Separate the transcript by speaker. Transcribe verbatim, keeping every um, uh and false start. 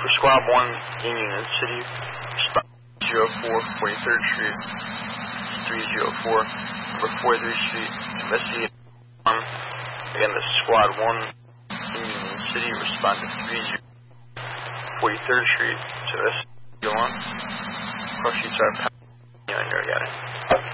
Speaker 1: For Squad one in Union City, respond zero four, forty-third Street, three oh four, number forty-third Street, investigate one. Again, the Squad one in Union City, respond to three oh forty-third Street to investigate one. Cross sheets are pounding on your got it.